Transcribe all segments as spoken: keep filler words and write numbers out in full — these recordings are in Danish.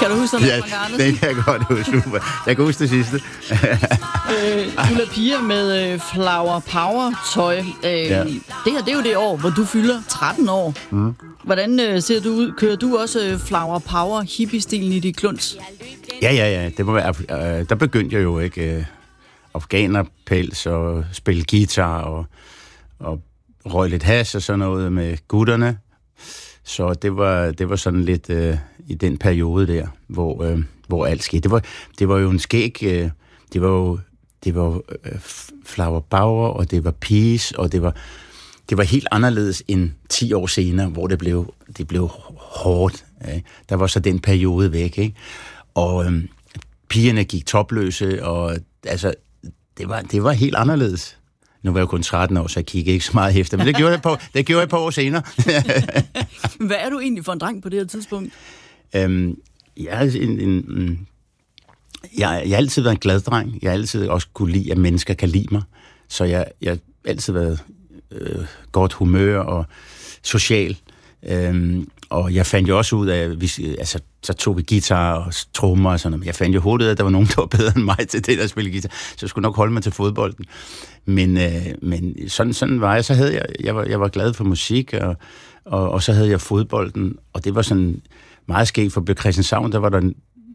Kan du huske det, ja, Frank Andersen? det kan jeg godt huske. Super. Jeg kan huske det sidste. øh, Ulla Pia med øh, Flower Power-tøj. Øh, ja. Det her, det er jo det år, hvor du fylder tretten år. Mm. Hvordan øh, ser du ud? Kører du også øh, Flower Power hippie-stilen i dit kluns? Ja, ja, ja. Det må være, øh, der begyndte jeg jo ikke... Øh, afghanerpels og spille guitar og, og røg lidt hash og sådan noget med gutterne. Så det var, det var sådan lidt øh, i den periode der, hvor, øh, hvor alt skete. Det var, det var jo en skæg... Øh, det var jo det var, øh, Flower Power, og det var Peace, og det var, det var helt anderledes end ti år senere, hvor det blev, det blev hårdt. Ja. Der var så den periode væk, ikke? Og øh, pigerne gik topløse, og altså... Det var, det var helt anderledes. Nu var jeg jo kun tretten år, så jeg kiggede ikke så meget efter, men det gjorde jeg på, det gjorde jeg på år senere. Hvad er du egentlig for en dreng på det her tidspunkt? Øhm, jeg, er en, en, jeg, jeg har altid været en glad dreng. Jeg har altid også kunne lide, at mennesker kan lide mig. Så jeg, jeg har altid været øh, godt humør og social. Øhm, og jeg fandt jo også ud af, at vi, altså, så tog vi guitar og trommer og sådan noget. Jeg fandt jo hurtigt, at der var nogen, der var bedre end mig til det, der spille guitar. Så jeg skulle nok holde mig til fodbolden. Men, øh, men sådan, sådan var jeg. Så havde jeg, jeg var, jeg var glad for musik, og, og, og så havde jeg fodbolden. Og det var sådan meget skægt, for ved Christianshavn, der var der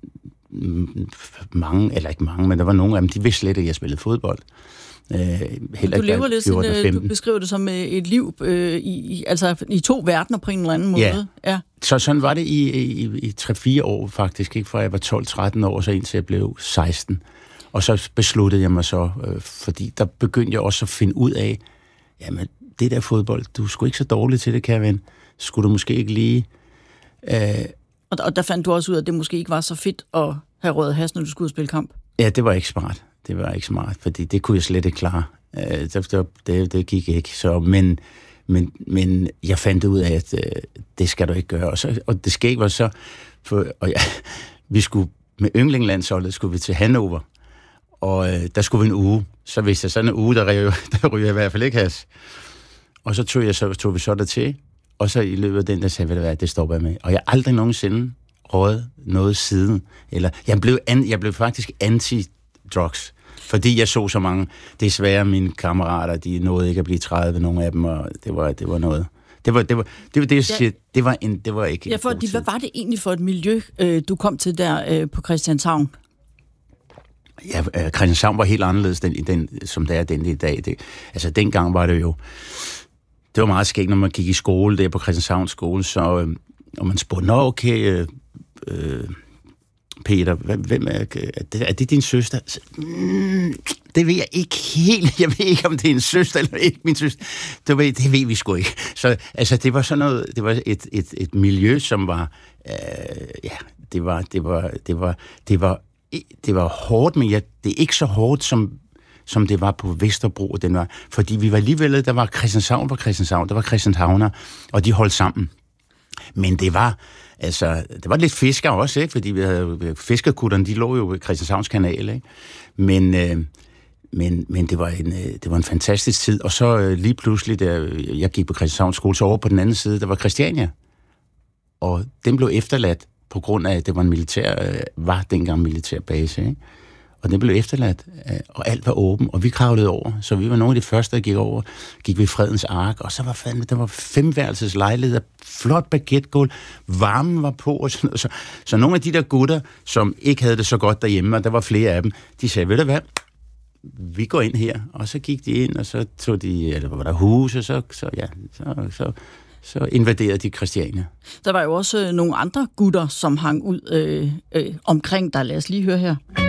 mange, eller ikke mange, men der var nogle af dem, de vidste slet ikke, at jeg spillede fodbold. Øh, du lever lidt sådan, du beskriver det som et liv øh, i, altså i to verdener på en eller anden måde. Ja. Ja. Så sådan var det i, i, i tre fire år faktisk, ikke? Fra jeg var tolv tretten år, så indtil jeg blev seksten. Og så besluttede jeg mig så, øh, fordi der begyndte jeg også at finde ud af, jamen det der fodbold, du er sgu ikke så dårlig til det, kære ven. Skulle du måske ikke lige... Øh... Og, og der fandt du også ud af, at det måske ikke var så fedt at have røget has, når du skulle spille kamp? Ja, det var ikke smart. Det var ikke smart, fordi det kunne jeg slet ikke klare. Øh, det, det, det gik ikke. Så, men, men, men jeg fandt ud af, at øh, det skal du ikke gøre. Og, så, og det skete var så... For, og ja, vi skulle med yndlinglandsholdet skulle vi til Hannover, og øh, der skulle vi en uge. Så hvis jeg sådan en uge, der ryger, der ryger jeg i hvert fald ikke has. Og så tog, jeg, så tog vi så der til, og så i løbet af den, der sagde, hvad det stopper jeg med. Og jeg aldrig nogensinde røget noget siden. Eller, jeg, blev an, jeg blev faktisk anti-drugs, fordi jeg så så mange. Desværre mine kammerater, de nåede ikke at blive tredive, nogle af dem, og det var, det var noget. Det var det var det var det jeg siger, det var en det var ikke. Ja, for de, hvad var det egentlig for et miljø øh, du kom til der øh, på Christianshavn? Ja, øh, Christianshavn var helt anderledes den, den som det er den i dag. Det, altså dengang var det jo det var meget skægt, når man gik i skole der på Christianshavns skole, så øh, og man spurgte, nå okay, øh, øh, Peter, hvem er, er, det, er det din søster? Så, mm, det ved jeg ikke helt. Jeg ved ikke, om det er en søster eller ikke min søster. Det ved, det ved vi sgu ikke. Så altså, det var sådan noget, det var et, et, et miljø, som var, øh, ja, det var, det var, det var, det var, det var hårdt, men jeg, det er ikke så hårdt, som, som det var på Vesterbro. Den var, fordi vi var alligevel, der var Christianshavn på Christianshavn, der var Christianshavner, og de holdt sammen. Men det var, altså, det var lidt fisker også, ikke? Fordi vi havde fiskerkutterne, de lå jo ved Christianshavns kanal, ikke? Men, øh, men, men det var en, øh, det var en fantastisk tid. Og så øh, lige pludselig, da jeg gik på Christianshavns skole, så over på den anden side, der var Christiania. Og den blev efterladt på grund af, at det var en militær, øh, var dengang militær base, ikke? Og den blev efterladt, og alt var åben, og vi kravlede over. Så vi var nogle af de første, der gik over. Gik ved Fredens Ark, og så var fandme, der var femværelses lejligheder, flot baguettegulv, varmen var på, og sådan noget. Så, så nogle af de der gutter, som ikke havde det så godt derhjemme, og der var flere af dem, de sagde, ved du hvad, vi går ind her. Og så gik de ind, og så tog de, eller var der huse, så, så ja, så... så så invaderede de Christiania. Der var jo også øh, nogle andre gutter, som hang ud øh, øh, omkring dig. Lad os lige høre her.